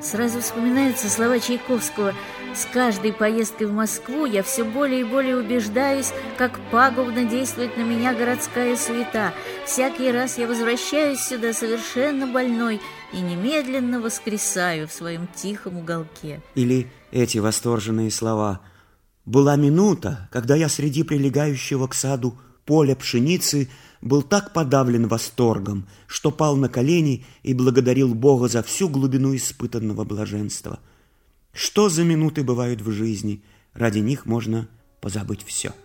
Сразу вспоминаются слова Чайковского: «С каждой поездкой в Москву я все более и более убеждаюсь, как пагубно действует на меня городская суета. Всякий раз я возвращаюсь сюда совершенно больной и немедленно воскресаю в своем тихом уголке». Или эти восторженные слова: «Была минута, когда я среди прилегающего к саду поля пшеницы был так подавлен восторгом, что пал на колени и благодарил Бога за всю глубину испытанного блаженства». Что за минуты бывают в жизни, ради них можно позабыть все.